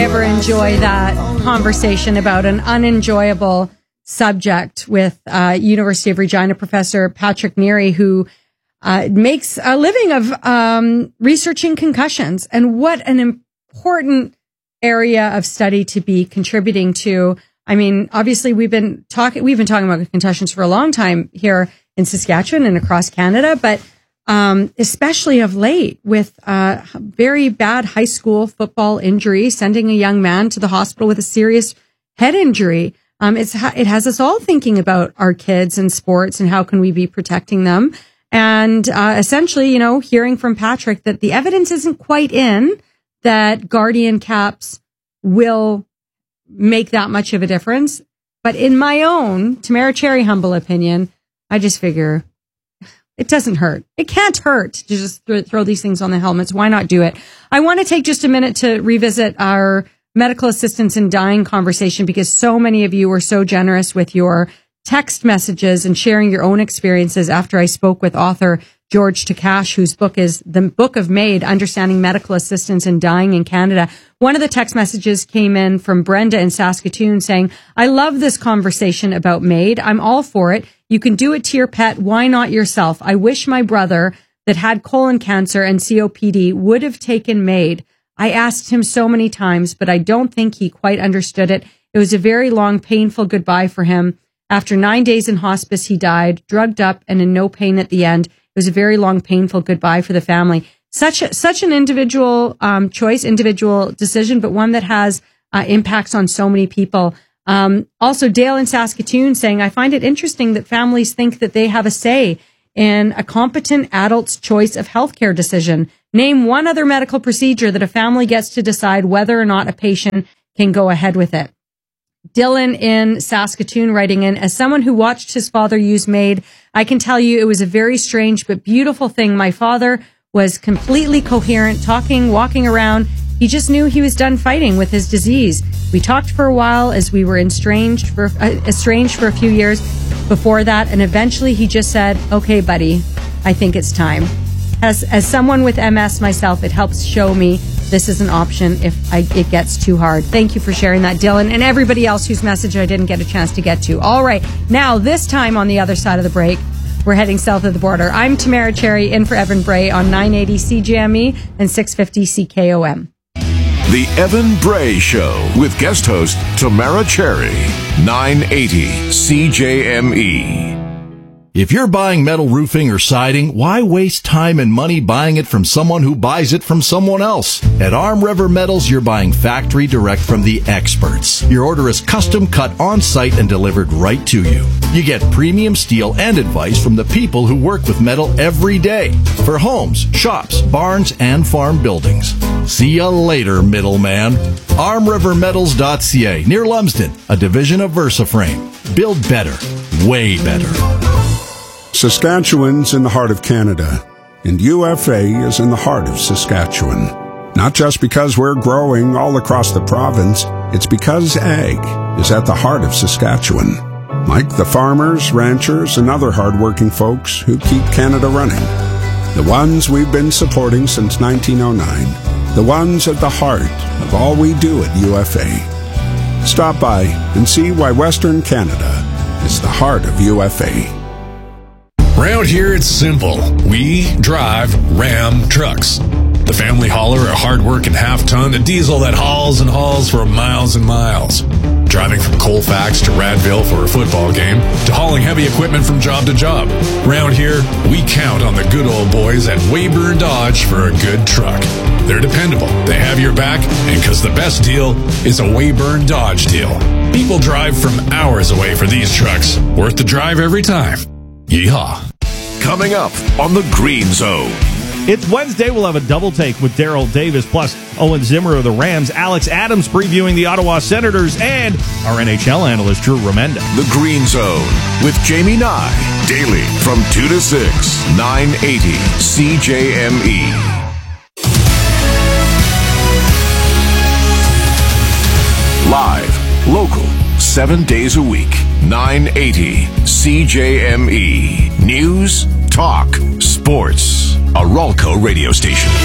ever enjoy that conversation about an unenjoyable subject with University of Regina professor Patrick Neary, who makes a living of researching concussions, and what an important area of study to be contributing to. I mean, obviously we've been talking about concussions for a long time here in Saskatchewan and across Canada, but especially of late with very bad high school football injury, sending a young man to the hospital with a serious head injury. It has us all thinking about our kids and sports and how can we be protecting them. And essentially, hearing from Patrick that the evidence isn't quite in that Guardian caps will make that much of a difference. But in my own Tamara Cherry humble opinion, I just figure it doesn't hurt. It can't hurt to just throw these things on the helmets. Why not do it? I want to take just a minute to revisit our medical assistance in dying conversation, because so many of you were so generous with your text messages and sharing your own experiences after I spoke with author George Takash, whose book is The Book of MAID, Understanding Medical Assistance in Dying in Canada. One of the text messages came in from Brenda in Saskatoon saying, I love this conversation about MAID. I'm all for it. You can do it to your pet. Why not yourself? I wish my brother that had colon cancer and COPD would have taken MAID. I asked him so many times, but I don't think he quite understood it. It was a very long, painful goodbye for him. After 9 days in hospice, he died, drugged up and in no pain at the end. It was a very long, painful goodbye for the family. Such an individual choice, individual decision, but one that has impacts on so many people. Also, Dale in Saskatoon saying, I find it interesting that families think that they have a say in a competent adult's choice of healthcare decision. Name one other medical procedure that a family gets to decide whether or not a patient can go ahead with it. Dylan in Saskatoon writing in, as someone who watched his father use MAID, I can tell you it was a very strange but beautiful thing. My father was completely coherent, talking, walking around. He just knew he was done fighting with his disease. We talked for a while as we were estranged for a few years before that, and eventually he just said, okay, buddy, I think it's time. As someone with MS myself, it helps show me this is an option if it gets too hard. Thank you for sharing that, Dylan, and everybody else whose message I didn't get a chance to get to. All right, now this time on the other side of the break, we're heading south of the border. I'm Tamara Cherry, in for Evan Bray on 980 CJME and 650 CKOM. The Evan Bray Show with guest host Tamara Cherry, 980 CJME. If you're buying metal roofing or siding, why waste time and money buying it from someone who buys it from someone else? At Arm River Metals, you're buying factory direct from the experts. Your order is custom cut on site and delivered right to you. You get premium steel and advice from the people who work with metal every day for homes, shops, barns, and farm buildings. See you later, middleman. ArmRiverMetals.ca, near Lumsden, a division of VersaFrame. Build better, way better. Saskatchewan's in the heart of Canada, and UFA is in the heart of Saskatchewan. Not just because we're growing all across the province, it's because ag is at the heart of Saskatchewan. Like the farmers, ranchers, and other hardworking folks who keep Canada running. The ones we've been supporting since 1909. The ones at the heart of all we do at UFA. Stop by and see why Western Canada is the heart of UFA. Around here, it's simple. We drive Ram trucks. The family hauler, a hard-working half-ton, a diesel that hauls and hauls for miles and miles. Driving from Colfax to Radville for a football game, to hauling heavy equipment from job to job. Around here, we count on the good old boys at Weyburn Dodge for a good truck. They're dependable, they have your back, and because the best deal is a Weyburn Dodge deal. People drive from hours away for these trucks. Worth the drive every time. Yeehaw. Coming up on the Green Zone. It's Wednesday. We'll have a double take with Daryl Davis, plus Owen Zimmer of the Rams, Alex Adams previewing the Ottawa Senators, and our NHL analyst, Drew Remenda. The Green Zone with Jamie Nye. Daily from 2 to 6, 980 CJME. Live, local, 7 days a week, 980 CJME. News, talk, sports. A Ralco radio station.